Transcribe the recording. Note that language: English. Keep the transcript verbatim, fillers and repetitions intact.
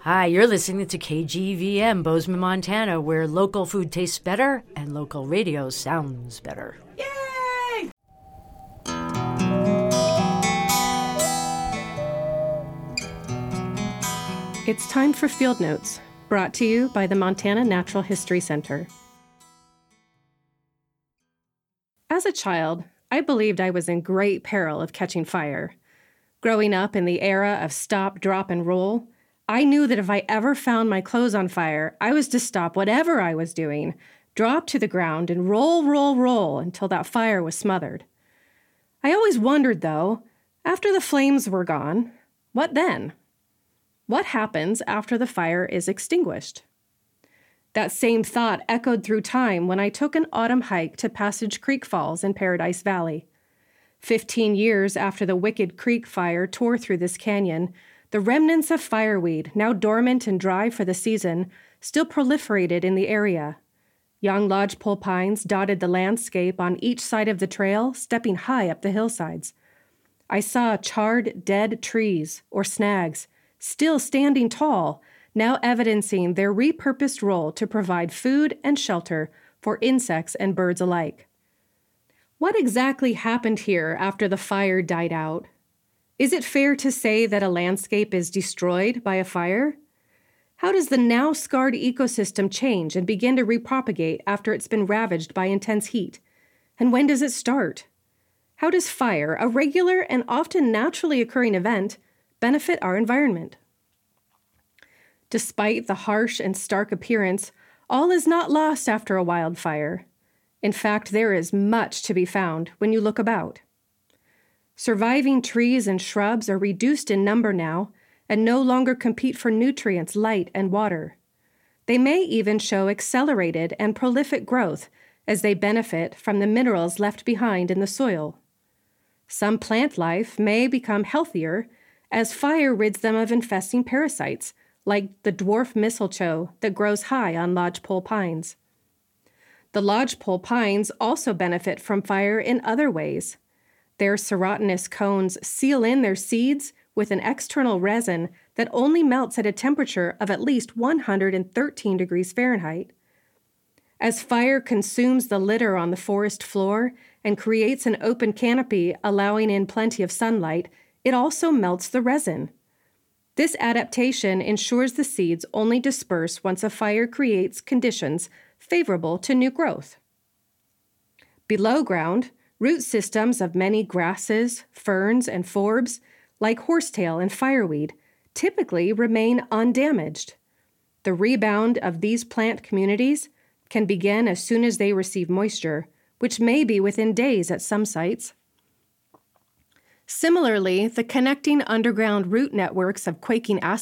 Hi, you're listening to K G V M, Bozeman, Montana, where local food tastes better and local radio sounds better. Yay! It's time for Field Notes, brought to you by the Montana Natural History Center. As a child, I believed I was in great peril of catching fire. Growing up in the era of stop, drop, and roll, I knew that if I ever found my clothes on fire, I was to stop whatever I was doing, drop to the ground, and roll, roll, roll until that fire was smothered. I always wondered, though, after the flames were gone, what then? What happens after the fire is extinguished? That same thought echoed through time when I took an autumn hike to Passage Creek Falls in Paradise Valley. Fifteen years after the Wicked Creek fire tore through this canyon, the remnants of fireweed, now dormant and dry for the season, still proliferated in the area. Young lodgepole pines dotted the landscape on each side of the trail, stepping high up the hillsides. I saw charred, dead trees, or snags, still standing tall, now evidencing their repurposed role to provide food and shelter for insects and birds alike. What exactly happened here after the fire died out? Is it fair to say that a landscape is destroyed by a fire? How does the now scarred ecosystem change and begin to repropagate after it's been ravaged by intense heat? And when does it start? How does fire, a regular and often naturally occurring event, benefit our environment? Despite the harsh and stark appearance, all is not lost after a wildfire. In fact, there is much to be found when you look about. Surviving trees and shrubs are reduced in number now and no longer compete for nutrients, light, and water. They may even show accelerated and prolific growth as they benefit from the minerals left behind in the soil. Some plant life may become healthier as fire rids them of infesting parasites, like the dwarf mistletoe that grows high on lodgepole pines. The lodgepole pines also benefit from fire in other ways. Their serotinous cones seal in their seeds with an external resin that only melts at a temperature of at least one hundred thirteen degrees Fahrenheit. As fire consumes the litter on the forest floor and creates an open canopy allowing in plenty of sunlight, it also melts the resin. This adaptation ensures the seeds only disperse once a fire creates conditions favorable to new growth. Below ground, root systems of many grasses, ferns, and forbs, like horsetail and fireweed, typically remain undamaged. The rebound of these plant communities can begin as soon as they receive moisture, which may be within days at some sites. Similarly, the connecting underground root networks of quaking